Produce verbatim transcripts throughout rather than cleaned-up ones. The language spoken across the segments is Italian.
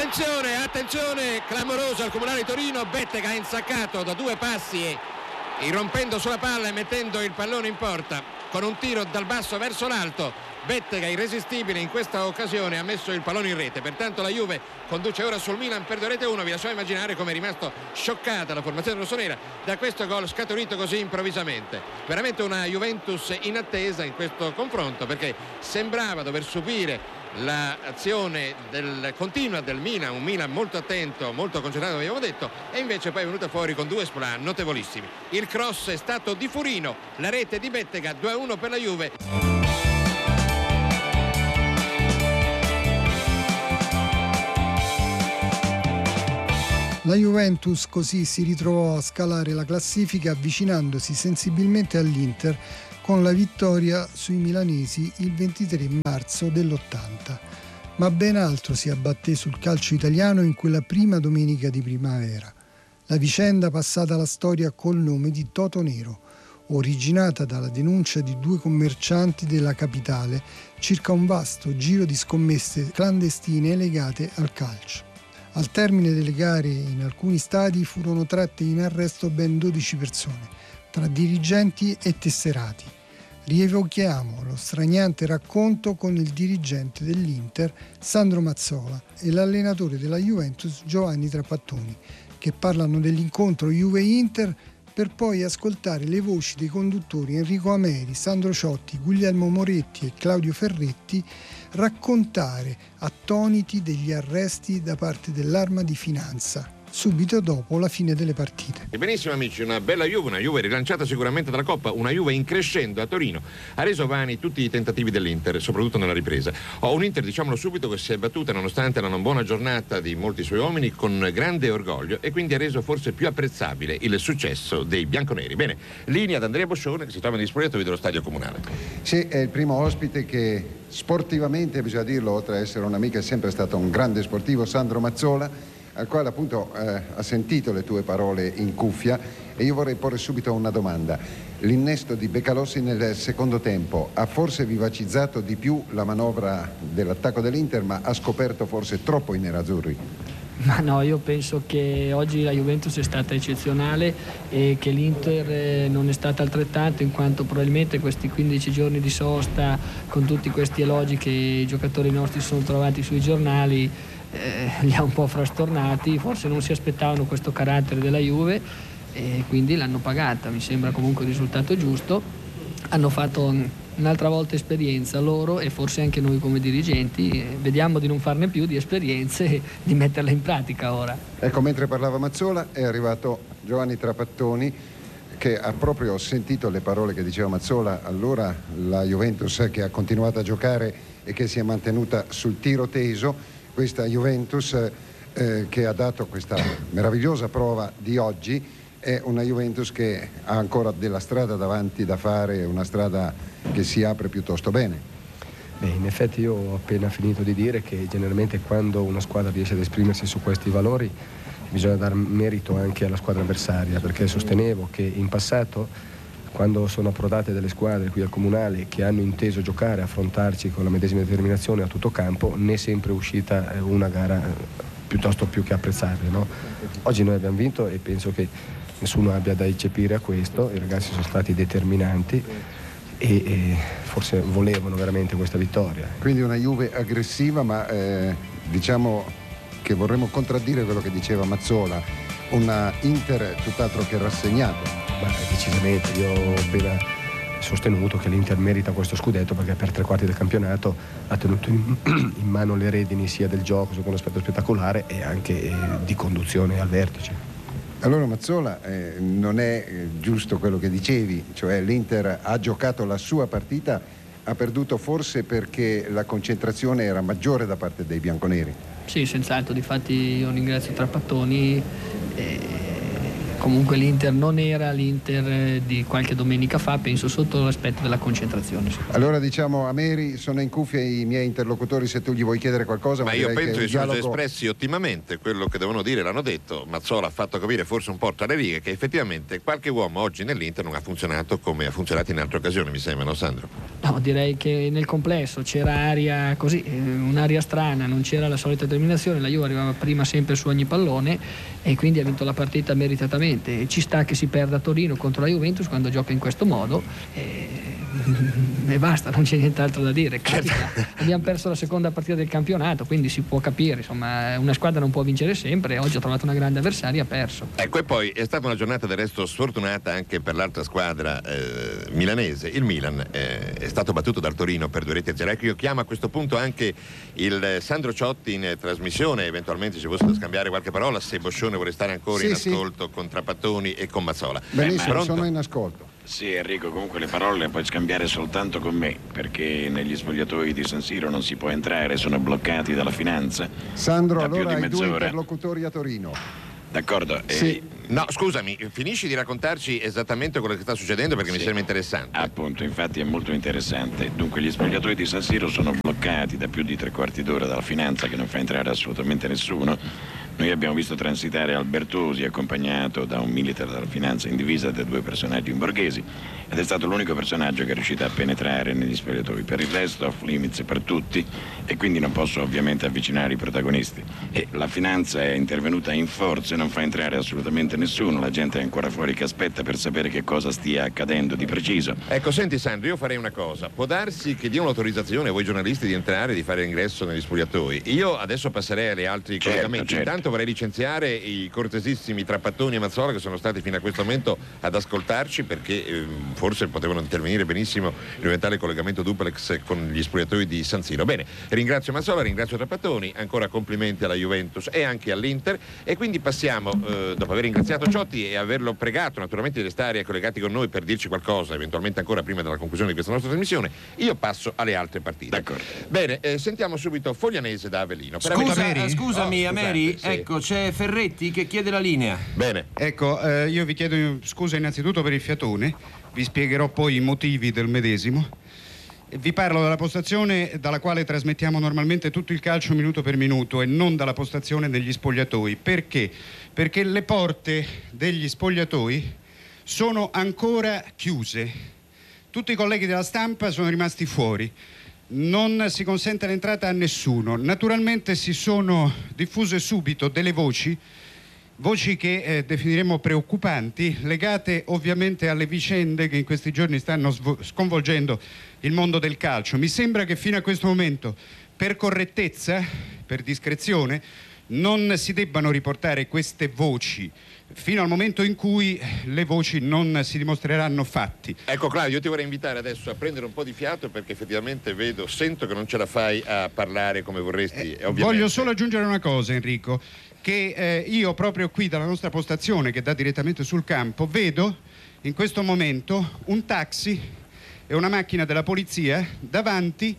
attenzione, attenzione, clamoroso al Comunale di Torino. Bettega ha insaccato da due passi e irrompendo sulla palla e mettendo il pallone in porta con un tiro dal basso verso l'alto. Bettega irresistibile in questa occasione ha messo il pallone in rete, pertanto la Juve conduce ora sul Milan per due rete uno. Vi lascio immaginare come è rimasto scioccata la formazione rossonera da questo gol scaturito così improvvisamente. Veramente una Juventus in attesa in questo confronto, perché sembrava dover subire l'azione del, continua del Milan, un Milan molto attento, molto concentrato, abbiamo detto, e invece poi è venuta fuori con due exploit notevolissimi. Il cross è stato di Furino, la rete di Bettega, due a uno per la Juve. La Juventus così si ritrovò a scalare la classifica avvicinandosi sensibilmente all'Inter con la vittoria sui milanesi il ventitré marzo dell'ottanta. Ma ben altro si abbatté sul calcio italiano in quella prima domenica di primavera. La vicenda passata alla storia col nome di Toto Nero, originata dalla denuncia di due commercianti della capitale circa un vasto giro di scommesse clandestine legate al calcio. Al termine delle gare in alcuni stadi furono tratte in arresto ben dodici persone, tra dirigenti e tesserati. Rievochiamo lo straniante racconto con il dirigente dell'Inter, Sandro Mazzola, e l'allenatore della Juventus, Giovanni Trapattoni, che parlano dell'incontro Juve-Inter per poi ascoltare le voci dei conduttori Enrico Ameri, Sandro Ciotti, Guglielmo Moretti e Claudio Ferretti raccontare attoniti degli arresti da parte dell'Arma di Finanza subito dopo la fine delle partite. E benissimo amici, una bella Juve, una Juve rilanciata sicuramente dalla Coppa, una Juve in crescendo a Torino, ha reso vani tutti i tentativi dell'Inter, soprattutto nella ripresa. Ho un Inter, diciamolo subito, che si è battuta nonostante la non buona giornata di molti suoi uomini con grande orgoglio e quindi ha reso forse più apprezzabile il successo dei bianconeri. Bene, linea ad Andrea Boscione che si trova negli spogliatoi dello Stadio Comunale. Sì, è il primo ospite che sportivamente, bisogna dirlo, oltre a essere un amico è sempre stato un grande sportivo, Sandro Mazzola, al quale appunto eh, ha sentito le tue parole in cuffia, e io vorrei porre subito una domanda. L'innesto di Becalossi nel secondo tempo ha forse vivacizzato di più la manovra dell'attacco dell'Inter, ma ha scoperto forse troppo i nerazzurri? Ma no, io penso che oggi la Juventus è stata eccezionale e che l'Inter non è stata altrettanto, in quanto probabilmente questi quindici giorni di sosta, con tutti questi elogi che i giocatori nostri sono trovati sui giornali, eh, li ha un po' frastornati. Forse non si aspettavano questo carattere della Juve e quindi l'hanno pagata. Mi sembra comunque il risultato giusto. Hanno fatto un'altra volta esperienza loro e forse anche noi come dirigenti. Vediamo di non farne più di esperienze e di metterle in pratica ora. Ecco, mentre parlava Mazzola è arrivato Giovanni Trapattoni, che ha proprio sentito le parole che diceva Mazzola. Allora la Juventus che ha continuato a giocare e che si è mantenuta sul tiro teso, questa Juventus eh, che ha dato questa meravigliosa prova di oggi, è una Juventus che ha ancora della strada davanti da fare, una strada che si apre piuttosto bene. Beh, in effetti io ho appena finito di dire che generalmente quando una squadra riesce ad esprimersi su questi valori bisogna dar merito anche alla squadra avversaria, perché sostenevo che in passato, quando sono approdate delle squadre qui al Comunale che hanno inteso giocare, affrontarci con la medesima determinazione a tutto campo, ne è sempre uscita una gara piuttosto più che apprezzabile, no? Oggi noi abbiamo vinto e penso che nessuno abbia da eccepire a questo. I ragazzi sono stati determinanti e, e forse volevano veramente questa vittoria. Quindi una Juve aggressiva, ma eh, diciamo che vorremmo contraddire quello che diceva Mazzola, una Inter tutt'altro che rassegnata. Ma decisamente, io ho appena sostenuto che l'Inter merita questo scudetto perché per tre quarti del campionato ha tenuto in, in mano le redini sia del gioco, su un aspetto spettacolare, e anche eh, di conduzione al vertice. Allora Mazzola, eh, non è eh, giusto quello che dicevi, cioè l'Inter ha giocato la sua partita, ha perduto forse perché la concentrazione era maggiore da parte dei bianconeri? Sì, senz'altro, difatti io ringrazio Trapattoni, eh, comunque l'Inter non era l'Inter di qualche domenica fa, penso sotto l'aspetto della concentrazione. Allora diciamo, Ameri, sono in cuffia i miei interlocutori, se tu gli vuoi chiedere qualcosa. Ma, ma io penso che, che dialogo... sono già espressi ottimamente, quello che devono dire l'hanno detto. Mazzola ha fatto capire forse un po' tra le righe che effettivamente qualche uomo oggi nell'Inter non ha funzionato come ha funzionato in altre occasioni, mi sembra, no Sandro? No, direi che nel complesso c'era aria così, un'aria strana, non c'era la solita determinazione, la Juve arrivava prima sempre su ogni pallone e quindi ha vinto la partita meritatamente. Ci sta che si perda a Torino contro la Juventus quando gioca in questo modo e, e basta, non c'è nient'altro da dire. Capita. Abbiamo perso la seconda partita del campionato, quindi si può capire, insomma, una squadra non può vincere sempre, oggi ha trovato una grande avversaria, ha perso. Ecco, e poi è stata una giornata del resto sfortunata anche per l'altra squadra eh, milanese. Il Milan eh, è stato battuto dal Torino per due reti a zero. Ecco, io chiamo a questo punto anche il Sandro Ciotti in trasmissione, eventualmente ci fosse da scambiare qualche parola, se Boscione vuole stare ancora sì, in ascolto sì. con Trapattoni e con Mazzola. Benissimo, sono in ascolto. Sì, Enrico, comunque le parole le puoi scambiare soltanto con me, perché negli spogliatoi di San Siro non si può entrare, sono bloccati dalla finanza. Sandro, allora hai due interlocutori a Torino. D'accordo. Sì. Eh, no, scusami, finisci di raccontarci esattamente quello che sta succedendo perché sì. mi sembra interessante. Appunto, infatti è molto interessante. Dunque, gli spogliatoi di San Siro sono bloccati da più di tre quarti d'ora dalla finanza che non fa entrare assolutamente nessuno. Noi abbiamo visto transitare Albertosi accompagnato da un militare della finanza in divisa da due personaggi borghesi ed è stato l'unico personaggio che è riuscito a penetrare negli spogliatoi. Per il resto off limits per tutti e quindi non posso ovviamente avvicinare i protagonisti. E la finanza è intervenuta in forza e non fa entrare assolutamente nessuno, la gente è ancora fuori che aspetta per sapere che cosa stia accadendo di preciso. Ecco, senti Sandro, io farei una cosa, può darsi che diano l'autorizzazione a voi giornalisti di entrare e di fare ingresso negli spogliatoi. Io adesso passerei agli altri certo, collegamenti. certo. Intanto vorrei licenziare i cortesissimi Trapattoni e Mazzola che sono stati fino a questo momento ad ascoltarci perché eh, forse potevano intervenire benissimo in un eventuale collegamento duplex con gli spogliatoi di San Siro. Bene, ringrazio Mazzola, ringrazio Trapattoni, ancora complimenti alla Juventus e anche all'Inter e quindi passiamo, eh, dopo aver ringraziato Ciotti e averlo pregato naturalmente di restare collegati con noi per dirci qualcosa, eventualmente ancora prima della conclusione di questa nostra trasmissione, io passo alle altre partite. D'accordo. Bene, eh, sentiamo subito Foglianese da Avellino. Per Scusa, Avellino... scusami oh, Ameri, scusate, sì. ecco c'è Ferretti che chiede la linea. Bene. Ecco, eh, io vi chiedo scusa innanzitutto per il fiatone, vi spiegherò poi i motivi del medesimo. Vi parlo dalla postazione dalla quale trasmettiamo normalmente tutto il calcio minuto per minuto e non dalla postazione degli spogliatoi. Perché? Perché le porte degli spogliatoi sono ancora chiuse. Tutti i colleghi della stampa sono rimasti fuori. Non si consente l'entrata a nessuno. Naturalmente si sono diffuse subito delle voci, voci che eh, definiremo preoccupanti, legate ovviamente alle vicende che in questi giorni stanno sv- sconvolgendo il mondo del calcio. Mi sembra che fino a questo momento, per correttezza, per discrezione, non si debbano riportare queste voci fino al momento in cui le voci non si dimostreranno fatti. Ecco Claudio, io ti vorrei invitare adesso a prendere un po' di fiato perché effettivamente vedo, sento che non ce la fai a parlare come vorresti. Eh, voglio solo aggiungere una cosa, Enrico, che eh, io proprio qui dalla nostra postazione che dà direttamente sul campo vedo in questo momento un taxi e una macchina della polizia davanti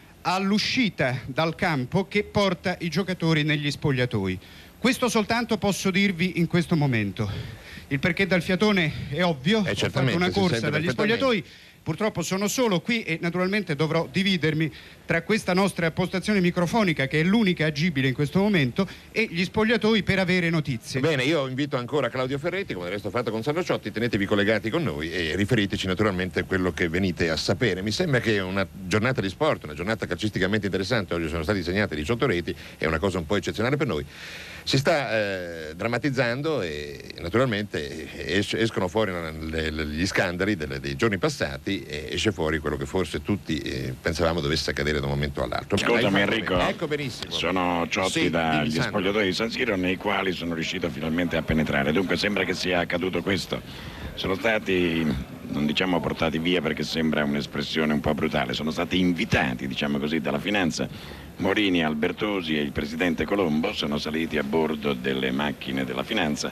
all'uscita dal campo che porta i giocatori negli spogliatoi. Questo soltanto posso dirvi in questo momento. Il perché dal fiatone è ovvio, eh, ho fatto una corsa dagli spogliatoi, purtroppo sono solo qui e naturalmente dovrò dividermi tra questa nostra postazione microfonica che è l'unica agibile in questo momento e gli spogliatoi per avere notizie. Bene, io invito ancora Claudio Ferretti, come del resto ho fatto con Sandro Ciotti, tenetevi collegati con noi e riferiteci naturalmente quello che venite a sapere. Mi sembra che una giornata di sport, una giornata calcisticamente interessante, oggi sono state segnate diciotto reti, è una cosa un po' eccezionale per noi. Si sta eh, drammatizzando e naturalmente es- escono fuori le, le, gli scandali delle, dei giorni passati e esce fuori quello che forse tutti eh, pensavamo dovesse accadere da un momento all'altro. Scusami Enrico, ecco benissimo. Sono Ciotti sì, dagli spogliatoi di San Siro nei quali sono riuscito finalmente a penetrare, dunque sembra che sia accaduto questo. Sono stati, non diciamo portati via perché sembra un'espressione un po' brutale, sono stati invitati, diciamo così, dalla finanza. Morini, Albertosi e il presidente Colombo sono saliti a bordo delle macchine della finanza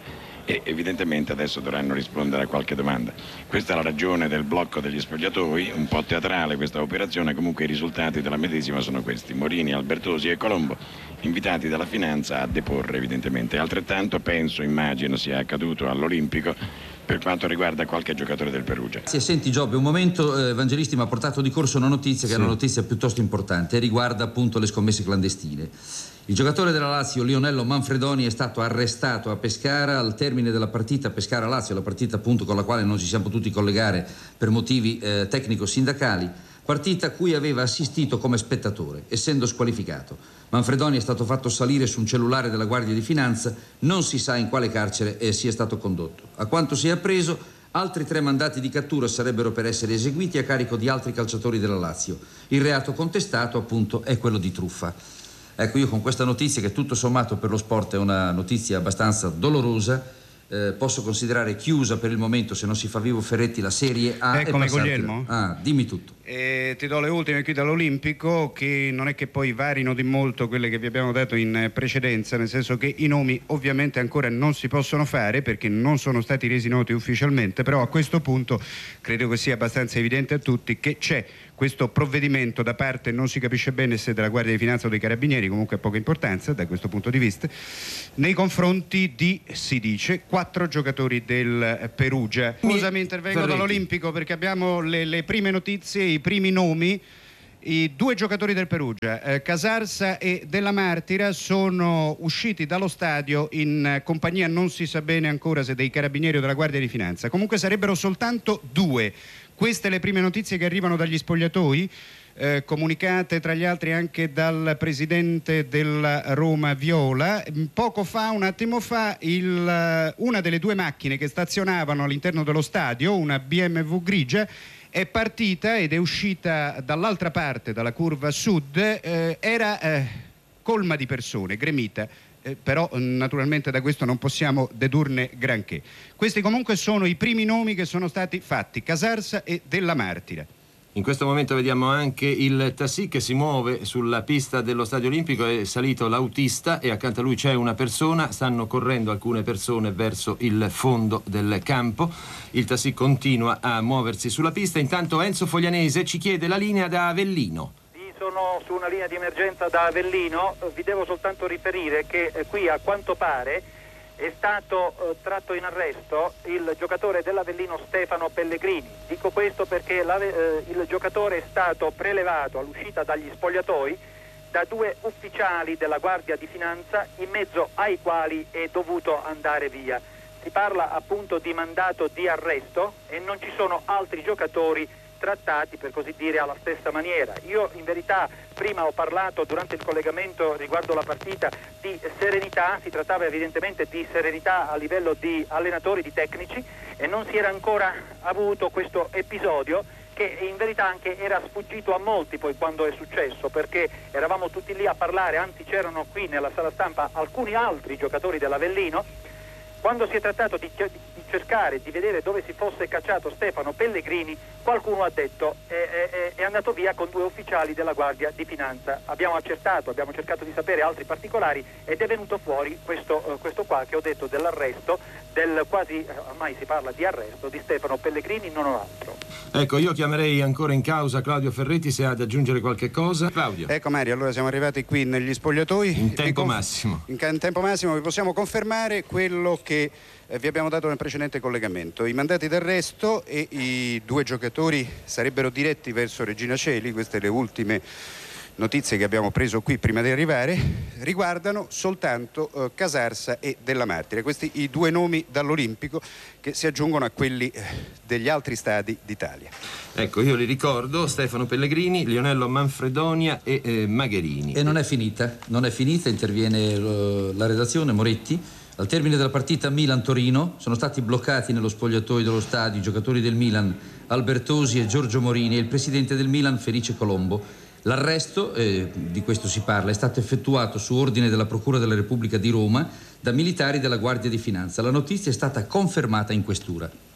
e evidentemente adesso dovranno rispondere a qualche domanda. Questa è la ragione del blocco degli spogliatoi, un po' teatrale questa operazione, comunque i risultati della medesima sono questi: Morini, Albertosi e Colombo invitati dalla finanza a deporre evidentemente. Altrettanto penso, immagino sia accaduto all'Olimpico per quanto riguarda qualche giocatore del Perugia. Sì, senti Giobbe, un momento, eh, Evangelisti mi ha portato di corso una notizia che sì. è una notizia piuttosto importante e riguarda appunto le scommesse clandestine. Il giocatore della Lazio, Lionello Manfredoni, è stato arrestato a Pescara al termine della partita Pescara-Lazio, la partita appunto con la quale non ci siamo potuti collegare per motivi eh, tecnico-sindacali, partita a cui aveva assistito come spettatore, essendo squalificato. Manfredoni è stato fatto salire su un cellulare della Guardia di Finanza, non si sa in quale carcere eh, sia stato condotto. A quanto si è appreso, altri tre mandati di cattura sarebbero per essere eseguiti a carico di altri calciatori della Lazio. Il reato contestato appunto è quello di truffa. Ecco, io con questa notizia, che tutto sommato per lo sport è una notizia abbastanza dolorosa, eh, posso considerare chiusa per il momento, se non si fa vivo Ferretti, la Serie A. Eccomi Guglielmo. Ah, dimmi tutto. E ti do le ultime qui dall'Olimpico, che non è che poi varino di molto quelle che vi abbiamo dato in precedenza, nel senso che i nomi ovviamente ancora non si possono fare perché non sono stati resi noti ufficialmente, però a questo punto credo che sia abbastanza evidente a tutti che c'è questo provvedimento da parte, non si capisce bene se della Guardia di Finanza o dei Carabinieri, comunque ha poca importanza da questo punto di vista, nei confronti di, si dice, quattro giocatori del Perugia. Scusami, intervengo dall'Olimpico perché abbiamo le, le prime notizie, i primi nomi. I due giocatori del Perugia, eh, Casarsa e Della Martira, sono usciti dallo stadio in compagnia, non si sa bene ancora se dei Carabinieri o della Guardia di Finanza. Comunque sarebbero soltanto due. Queste le prime notizie che arrivano dagli spogliatoi, eh, comunicate tra gli altri anche dal presidente della Roma Viola. Poco fa, un attimo fa, il, una delle due macchine che stazionavano all'interno dello stadio, una B M W grigia, è partita ed è uscita dall'altra parte, dalla curva sud, eh, era eh, colma di persone, gremita, eh, però naturalmente da questo non possiamo dedurne granché. Questi comunque sono i primi nomi che sono stati fatti, Casarsa e Della Martira. In questo momento vediamo anche il taxi che si muove sulla pista dello Stadio Olimpico, è salito l'autista e accanto a lui c'è una persona, stanno correndo alcune persone verso il fondo del campo, il taxi continua a muoversi sulla pista, intanto Enzo Foglianese ci chiede la linea da Avellino. Sono su una linea di emergenza da Avellino, vi devo soltanto riferire che eh, qui a quanto pare è stato eh, tratto in arresto il giocatore dell'Avellino Stefano Pellegrini. Dico questo perché la, eh, il giocatore è stato prelevato all'uscita dagli spogliatoi da due ufficiali della Guardia di Finanza, in mezzo ai quali è dovuto andare via. Si parla appunto di mandato di arresto e non ci sono altri giocatori trattati, per così dire, alla stessa maniera. Io in verità prima ho parlato durante il collegamento riguardo la partita di serenità, si trattava evidentemente di serenità a livello di allenatori, di tecnici, e non si era ancora avuto questo episodio che in verità anche era sfuggito a molti poi quando è successo, perché eravamo tutti lì a parlare, anzi c'erano qui nella sala stampa alcuni altri giocatori dell'Avellino. Quando si è trattato di, di cercare di vedere dove si fosse cacciato Stefano Pellegrini, qualcuno ha detto è, è, è andato via con due ufficiali della Guardia di Finanza. Abbiamo accertato, abbiamo cercato di sapere altri particolari ed è venuto fuori questo, questo qua che ho detto dell'arresto, del quasi, ormai si parla di arresto, di Stefano Pellegrini, non ho altro. Ecco, io chiamerei ancora in causa Claudio Ferretti se ha da aggiungere qualche cosa. Claudio. Ecco Mario, allora siamo arrivati qui negli spogliatoi. In tempo conf- massimo. In, in tempo massimo vi possiamo confermare quello che eh, vi abbiamo dato nel precedente collegamento. I mandati d'arresto e i due giocatori sarebbero diretti verso Regina Coeli, queste le ultime notizie che abbiamo preso qui prima di arrivare, riguardano soltanto eh, Casarsa e Della Martira. Questi i due nomi dall'Olimpico che si aggiungono a quelli eh, degli altri stadi d'Italia. Ecco, io li ricordo: Stefano Pellegrini, Lionello Manfredonia e eh, Magherini. E non è finita, non è finita, interviene uh, la redazione, Moretti. Al termine della partita Milan-Torino sono stati bloccati nello spogliatoio dello stadio i giocatori del Milan Albertosi e Giorgio Morini e il presidente del Milan Felice Colombo. L'arresto, eh, di questo si parla, è stato effettuato su ordine della Procura della Repubblica di Roma da militari della Guardia di Finanza. La notizia è stata confermata in questura.